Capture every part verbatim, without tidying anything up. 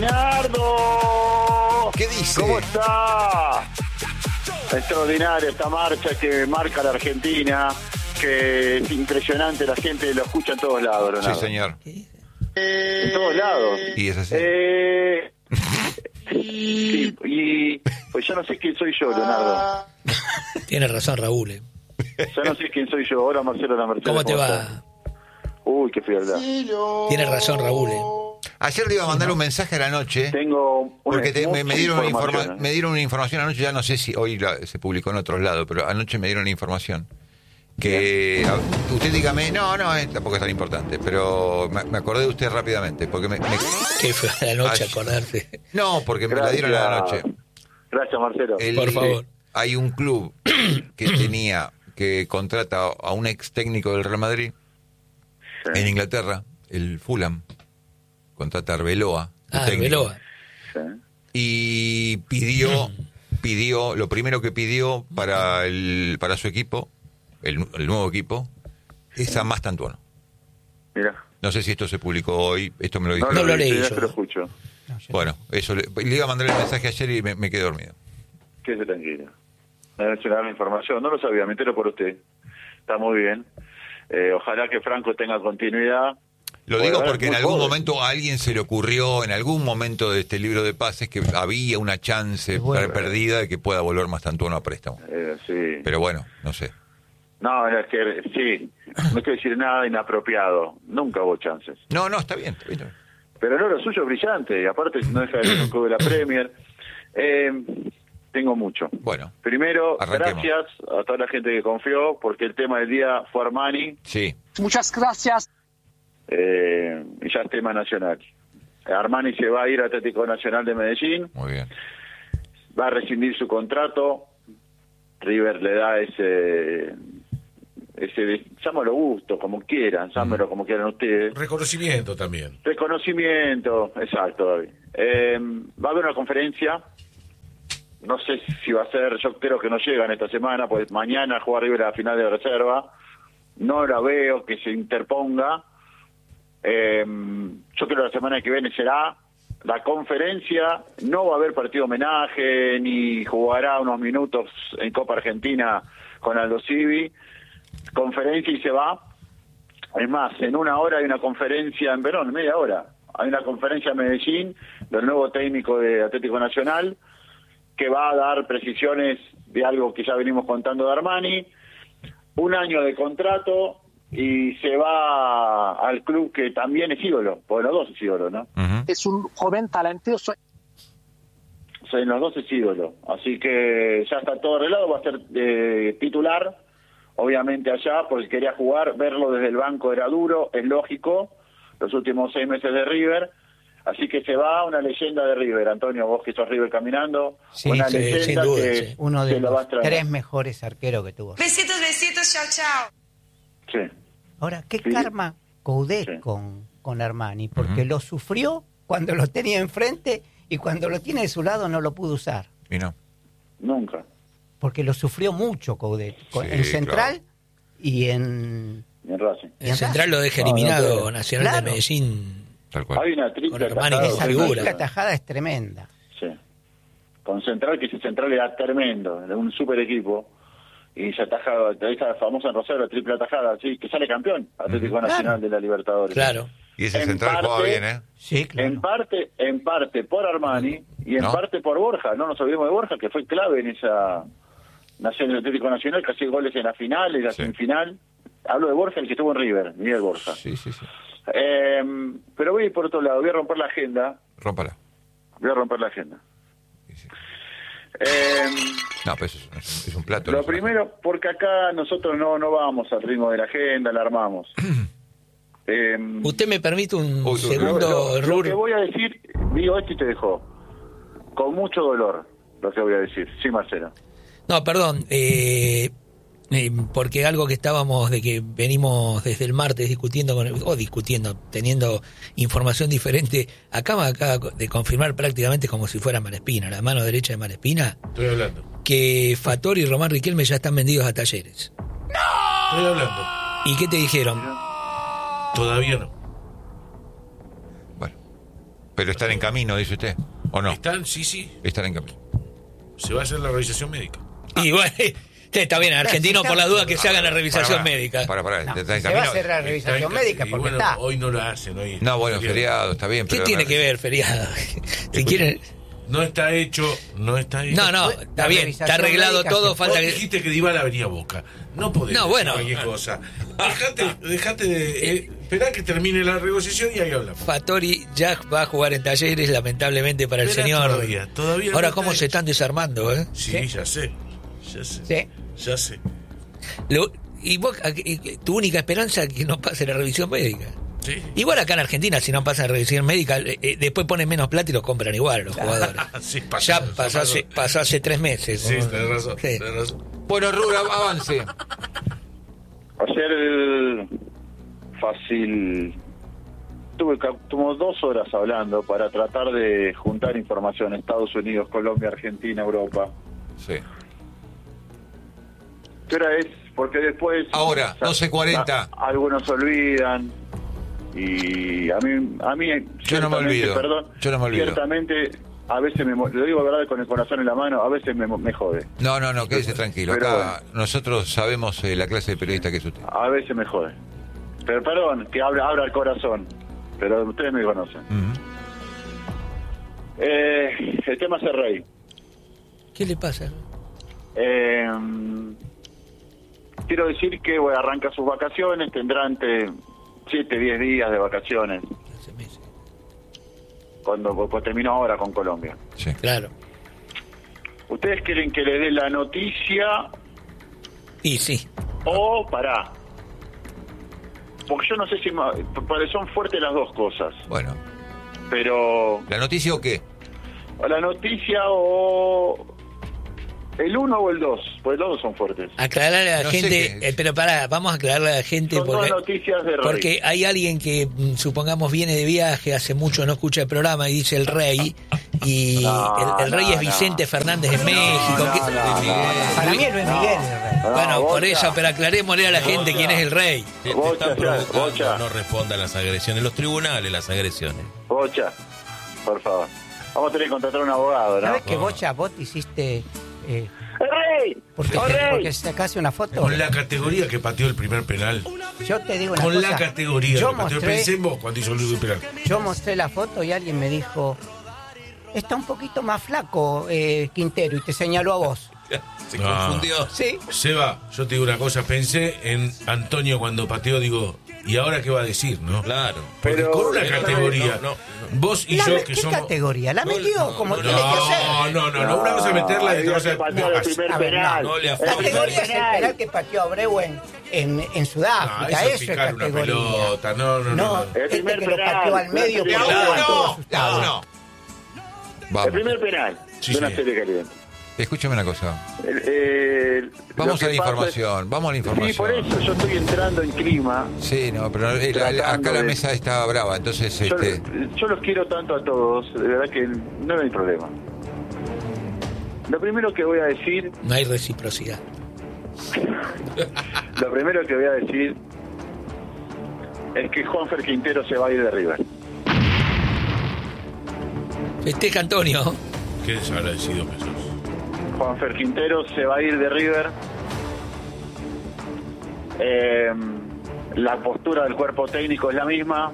Nardo. ¿Qué dice? ¿Cómo está? Extraordinaria esta marcha que marca la Argentina, que es impresionante, la gente lo escucha en todos lados, Leonardo. Sí, señor. En todos lados. Y es así. Eh, sí, y pues yo no sé quién soy yo, Leonardo. Tiene razón, Raúl. eh. Yo no sé quién soy yo. Ahora Marcelo la Mercedes. ¿Cómo te va? está? Uy, qué frialdad. Tiene razón, Raúl. eh. Ayer le iba a mandar un mensaje a la noche. Tengo una, Porque te- me, me dieron una información, informa- ¿eh? me dieron una información anoche, ya no sé si hoy la- se publicó en otros lados, pero anoche me dieron una información. Que a- usted dígame, no, no, eh, tampoco es tan importante, pero me, me acordé de usted rápidamente, porque me... me- Que fue a la noche Ay. acordarte. no, porque me la dieron a la noche. Gracias, Marcelo. El- Por favor. Hay un club que tenía, que contrata a un ex técnico del Real Madrid Sí. en Inglaterra, el Fulham, contrata a Arbeloa. de Ah, técnico. Arbeloa. Sí. Y pidió, pidió, lo primero que pidió para el para su equipo, el, el nuevo equipo, es a Mastantuono. Mira. No sé si esto se publicó hoy, esto me lo dijo. No lo leí ya yo. te lo escucho. Bueno, eso le, le iba a mandar el mensaje ayer y me, me quedé dormido. Quédese tranquilo. Me ha hecho la información. No lo sabía, me entero por usted. Está muy bien. Eh, ojalá que Franco tenga continuidad. Lo Bueno, digo es porque en muy algún joven. momento a alguien se le ocurrió, en algún momento de este libro de pases, que había una chance Bueno. perdida de que pueda volver Mastantuono a préstamo. Eh, sí. Pero bueno, no sé. No, es que sí. No quiero decir nada inapropiado. Nunca hubo chances. No, no, está bien. Está bien. Pero no, lo suyo es brillante. Y aparte no deja de ser un club de la Premier. Eh, tengo mucho. Bueno, Primero, arranquemos. gracias a toda la gente que confió, porque el tema del día fue Armani. Sí. Muchas gracias. Eh, y ya es tema nacional. Armani se va a ir a Atlético Nacional de Medellín, Muy bien. va a rescindir su contrato. River le da ese, ese, llámalo gusto, como quieran, llámelo como quieran ustedes. Reconocimiento también. Reconocimiento, exacto, David. Eh, va a haber una conferencia, no sé si va a ser, yo creo que no llegan esta semana, pues mañana juega River a la final de reserva, no la veo que se interponga. Eh, yo creo que la semana que viene será la conferencia, no va a haber partido homenaje, ni jugará unos minutos en Copa Argentina con Aldo Civi, conferencia y se va. Es más, en una hora hay una conferencia en Verón, media hora, hay una conferencia en Medellín del nuevo técnico de Atlético Nacional, que va a dar precisiones de algo que ya venimos contando de Armani, un año de contrato, y se va al club que también es ídolo, porque los dos es ídolo, ¿no? Ujú. Es un joven talentoso. O sea, en los dos es ídolo, así que ya está todo arreglado, va a ser eh, titular, obviamente allá, porque quería jugar, verlo desde el banco era duro, es lógico, los últimos seis meses de River, así que se va una leyenda de River, Antonio, vos que sos River caminando, Sí, una sí, leyenda sin duda, que sí. Uno de se lo va a los extrañar. tres mejores arqueros que tuvo. Besitos, besitos, chao, chao. Sí. Ahora, ¿qué Sí. karma Coudet Sí. con, con Armani? Porque Ujú. lo sufrió cuando lo tenía enfrente y cuando lo tiene de su lado no lo pudo usar. Y no. Nunca. Porque lo sufrió mucho Coudet. Con- Sí, en Central claro. y en... En Racing. y en El Central lo deja No, no eliminado puede. Nacional Claro. de Medellín. Tal cual. Hay una triple Con Armani atajada. como Esa figura. triple tajada es tremenda. Sí. Con Central, que ese Central era tremendo, era un super equipo. Y se atajaba, esa famosa en Rosario, la triple atajada, sí, que sale campeón, Atlético Claro. Nacional de la Libertadores. Claro. Y ese En central parte- jugaba bien, ¿eh? Sí, claro. En parte, en parte por Armani y en ¿No? parte por Borja, no nos olvidemos de Borja, que fue clave en esa nación del Atlético Nacional, casi goles en la final, en la Sí. semifinal. Hablo de Borja, el que estuvo en River, Miguel Borja. Sí, sí, sí. Eh, pero voy a ir por otro lado, voy a romper la agenda, Rómpala. voy a romper la agenda. Sí, sí. Eh, No, pero eso es, es- es un plato. Lo no es una- primero, porque acá nosotros no no vamos al ritmo de la agenda, la armamos. Eh, ¿Usted me permite un Uy, uy, segundo, lo, lo- lo Rur? que voy a decir, digo esto y te dejo. Con mucho dolor, lo que voy a decir. Sí, Marcelo. No, perdón, eh, eh, porque algo que estábamos, de que venimos desde el martes discutiendo, con el- o discutiendo, teniendo información diferente, acaba acá de confirmar prácticamente como si fuera Malespina, la mano derecha de Malespina, Estoy hablando. que Fattori y Román Riquelme ya están vendidos a Talleres. Estoy hablando. ¿Y qué te dijeron? Todavía no. Bueno, Pero están en camino, dice usted, ¿o no? Están, sí, sí. Están en camino. Se va a hacer la revisación médica. Y bueno, está bien, argentino por la duda que se haga la revisación Para, para, médica. Para, para, No, está en se va a camino. hacer la revisación Está en- médica y porque bueno, está. hoy no lo hacen. Hoy No, bueno, feriado, está bien. ¿Qué pero tiene la- que ver, feriado? Si quieren... No está hecho, no está hecho. No, no, La está bien, está revisación arreglado médica todo, se- falta Vos que... dijiste que Dybala venía a Boca. No podés No, decir bueno. cualquier cosa. Dejate, dejate de... Eh, esperá que termine la negociación y ahí hablamos. Fattori ya va a jugar en Talleres, lamentablemente para el Esperá señor. Todavía, todavía Ahora, no cómo está se hecho. están desarmando, ¿eh? Sí, ya sé. Ya sé. Sí. Ya sé. Lo- y vos, a- que- tu única esperanza es que no pase la revisión médica. Sí. Igual acá en Argentina, si no pasa la revisión médica, eh, eh, después ponen menos plata y los compran igual los jugadores. Sí, pasó, Ya pasó, pasó hace, pasó hace tres meses. Sí, ¿no? tenés razón. Sí. Tenés razón. Bueno, Rura, avance. Ayer, fácil, tuve ca- como dos horas hablando para tratar de juntar información. Estados Unidos, Colombia, Argentina, Europa. Sí. ¿Qué hora es? Porque después... Ahora, o sea, doce cuarenta. a- algunos olvidan. Y a mí... A mí Yo no me ciertamente, olvido. Perdón, Yo no me olvido. Ciertamente, a veces me... mo- Lo digo verdad con el corazón en la mano, a veces me, mo- me jode. No, no, no, quédese tranquilo. Pero Acá nosotros sabemos eh, la clase de periodista que es usted. A veces me jode. Pero perdón, que abra, abra el corazón. Pero ustedes me conocen. Ujú. Eh, el tema es el rey. ¿Qué le pasa? Eh, quiero decir que bueno, arranca sus vacaciones, tendrá entre siete, diez días de vacaciones, Hace meses. cuando pues, terminó ahora con Colombia. Sí. Claro. ¿Ustedes quieren que le dé la noticia Y sí. o pará? Porque yo no sé si... ma- porque son fuertes las dos cosas, Bueno, pero ¿la noticia o qué? la noticia o... ¿El uno o el dos? Pues los dos son fuertes. Aclararle a la No sé gente, qué- eh, pero pará, vamos a aclararle a la gente Son dos porque, noticias de rey. porque hay alguien que, mm, supongamos, viene de viaje, hace mucho no escucha el programa y dice el rey, y No, el, el rey no, es Vicente no. Fernández de México. no, que- no, no, Para mí es Luis Miguel. el rey. No, bueno, por Bocha. eso, pero aclarémosle a la gente Bocha. quién es el rey. Te, te Bocha, están ya, provocando, Bocha. no responda a las agresiones. Los tribunales, las agresiones. Bocha, por favor. Vamos a tener que contratar un abogado, ¿no? ¿Sabes que Bocha, vos te hiciste... Eh, ¡El rey! porque, ¡El rey! porque sacaste una foto? Con la categoría que pateó el primer penal. Yo te digo una Con cosa. la categoría yo que pateó. mostré, Pensé en vos cuando hizo el último penal. yo mostré la foto y alguien me dijo... Está un poquito más flaco, eh, Quintero, y te señaló a vos. Se No. confundió. Sí. Seba, yo te digo una cosa. Pensé en Antonio cuando pateó, digo, ¿y ahora qué va a decir, no? Claro. Porque Pero- con una pero- categoría, no, no, vos y La- yo ¿Qué que somos... categoría? La No, metió no, como no, tiene que No, ser. no, no, no, una cosa es meterla y otra cosa es... pateó el primer A ver, no, penal. no le El afecta. La primer categoría es el penal. penal que pateó Abreu en, en, en No, Sudáfrica. eso es eso es picar una categoría. pelota, no, no, no. No, no. El este primer que lo penal. pateó al medio De porque a estaba uno, todo no, asustado. no. El Vamos. primer penal Sí, de una sí. serie caliente. Escúchame una cosa. El- eh, Vamos lo a la que pasa información, vamos a la es- Sí, por información. eso yo estoy entrando en clima. Sí, no, pero eh, la- la- Tratando acá la de- mesa está brava, entonces Yo, este, yo los quiero tanto a todos, de verdad que no hay problema. Lo primero que voy a decir, No hay reciprocidad. lo primero que voy a decir es que Juanfer Quintero se va a ir de River. Festeja Antonio. Qué desagradecido que sos. Juanfer Quintero se va a ir de River. Eh, la postura del cuerpo técnico es la misma.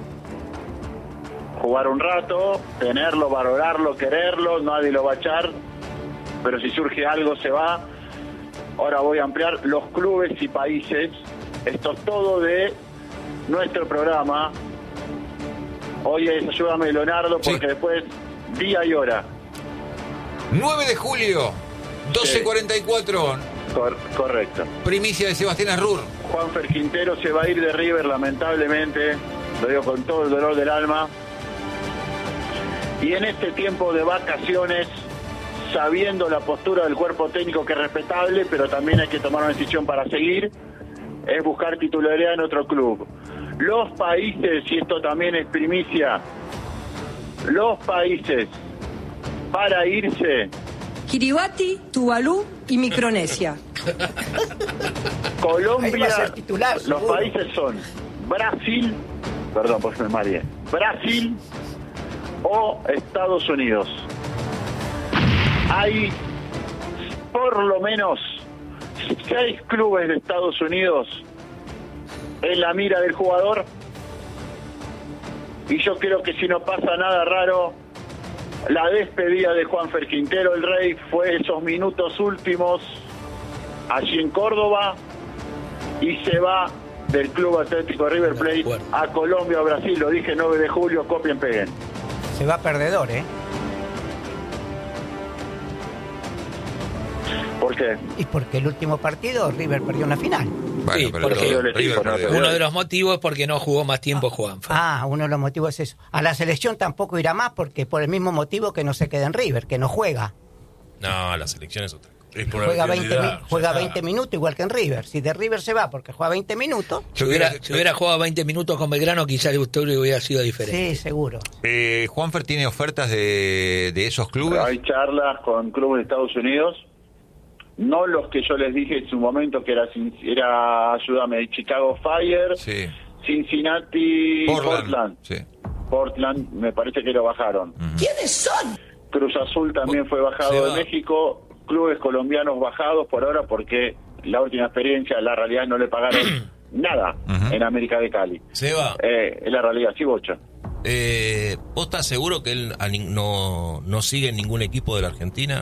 Jugar un rato, tenerlo, valorarlo, quererlo, nadie lo va a echar. Pero si surge algo se va. Ahora voy a ampliar los clubes y países. Esto es todo de nuestro programa. Hoy es Ayúdame Leonardo porque Sí. después día y hora. nueve de julio, doce cuarenta y cuatro, Cor- correcto. primicia de Sebastián Arrur. Juanfer Quintero se va a ir de River, lamentablemente, lo digo con todo el dolor del alma. Y en este tiempo de vacaciones, sabiendo la postura del cuerpo técnico que es respetable, pero también hay que tomar una decisión para seguir, es buscar titularidad en otro club. Los países, y esto también es primicia, los países para irse, Kiribati, Tuvalu y Micronesia. Ahí va Colombia, a ser titular, los seguro. países son Brasil, perdón, pues me mareé, Brasil, o Estados Unidos. Hay por lo menos seis clubes de Estados Unidos en la mira del jugador, y yo creo que si no pasa nada raro, la despedida de Juanfer Quintero, el Rey, fue esos minutos últimos allí en Córdoba, y se va del Club Atlético River Plate a Colombia o Brasil. Lo dije, nueve de julio, copien, peguen. Se va perdedor, ¿eh? ¿Por qué? Y porque el último partido River perdió una final. Bueno, Sí, pero porque todo- el River equipo, ¿no? perdió. Uno de los motivos es porque no jugó más tiempo Juanfer. Ah, uno de los motivos es eso. A la selección tampoco irá más porque por el mismo motivo que no se queda en River, que no juega. No, la selección es otra. Es por Juega la veinte, prioridad, mi- ya juega está. veinte minutos igual que en River. Si de River se va porque juega veinte minutos, Si Yo hubiera, creo que- si hubiera jugado veinte minutos con Belgrano, quizás el historia hubiera sido diferente. sí, seguro. Eh, Juanfer tiene ofertas de, de esos clubes. Hay charlas con clubes de Estados Unidos, no los que yo les dije en su momento, que era, Cin- era ayúdame, Chicago Fire, Sí. Cincinnati, Portland. Portland. Sí. Portland, me parece que lo bajaron. ¿Quiénes son? Cruz Azul también fue Se bajado va. de México, clubes colombianos bajados por ahora porque la última experiencia, la realidad, no le pagaron nada Ujú. en América de Cali. Seba, Eh, es la realidad, sí, Bocha. eh, ¿vos estás seguro que él a ni- no, no sigue en ningún equipo de la Argentina?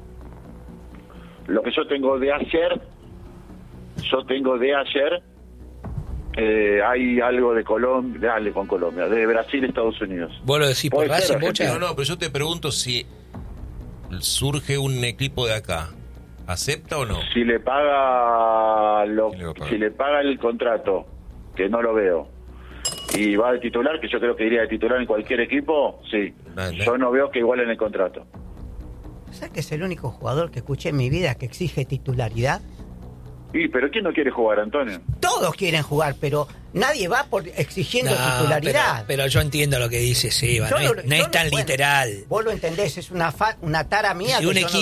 Lo que yo tengo de ayer, yo tengo de ayer, eh, hay algo de Colombia, dale con Colombia, de Brasil, Estados Unidos. ¿Vos lo decís por Puede ser, Racing, Bocha? No, no, pero yo te pregunto si surge un equipo de acá. ¿Acepta o no? Si le paga lo, ¿Quién le va a pagar? si le paga el contrato, que no lo veo, y va de titular, que yo creo que iría de titular en cualquier equipo, sí. Vale. Yo no veo que igualen el contrato. ¿Sabes que es el único jugador que escuché en mi vida que exige titularidad? Y, pero ¿quién no quiere jugar, Antonio? Todos quieren jugar, pero nadie va por exigiendo No, titularidad. Pero, pero yo entiendo lo que dice Seba, Yo no, es, lo- no yo es tan bueno, literal. Vos lo entendés, es una fa- una tara mía. Si que un yo no lo